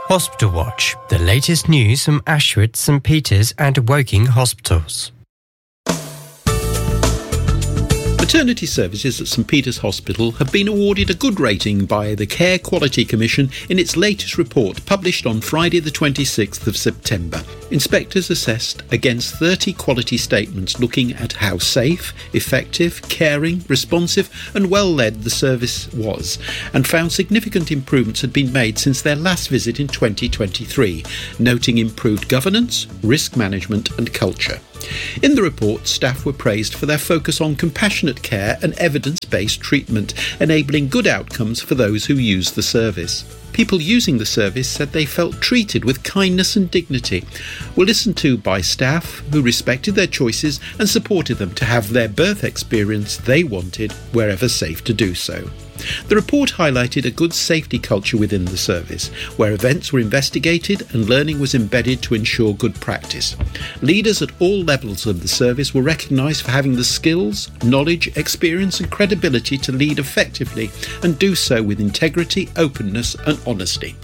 Hospital Watch, the latest news from Ashford, St Peter's and Woking hospitals. Maternity services at St Peter's Hospital have been awarded a good rating by the Care Quality Commission in its latest report published on Friday the 26th of September. Inspectors assessed against 30 quality statements looking at how safe, effective, caring, responsive and well-led the service was, and found significant improvements had been made since their last visit in 2023, noting improved governance, risk management and culture. In the report, staff were praised for their focus on compassionate care and evidence-based treatment, enabling good outcomes for those who use the service. People using the service said they felt treated with kindness and dignity, were listened to by staff who respected their choices and supported them to have their birth experience they wanted wherever safe to do so. The report highlighted a good safety culture within the service, where events were investigated and learning was embedded to ensure good practice. Leaders at all levels of the service were recognised for having the skills, knowledge, experience and credibility to lead effectively and do so with integrity, openness and honesty.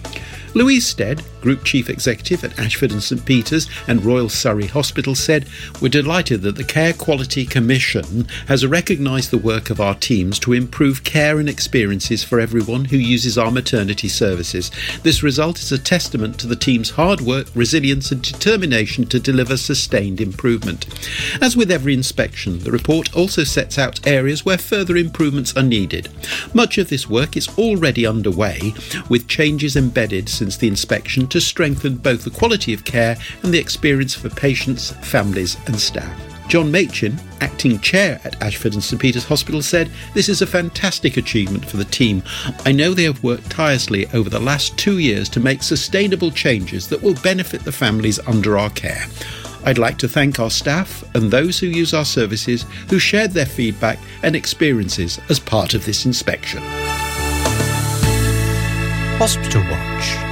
Louise Stead, Group Chief Executive at Ashford and St Peter's and Royal Surrey Hospital, said, "We're delighted that the Care Quality Commission has recognised the work of our teams to improve care and experiences for everyone who uses our maternity services. This result is a testament to the team's hard work, resilience and determination to deliver sustained improvement." As with every inspection, the report also sets out areas where further improvements are needed. Much of this work is already underway, with changes embedded since the inspection to strengthen both the quality of care and the experience for patients, families and staff. John Machin, acting chair at Ashford and St Peter's Hospital, said, "This is a fantastic achievement for the team. I know they have worked tirelessly over the last 2 years to make sustainable changes that will benefit the families under our care. I'd like to thank our staff and those who use our services who shared their feedback and experiences as part of this inspection." Hospital Watch.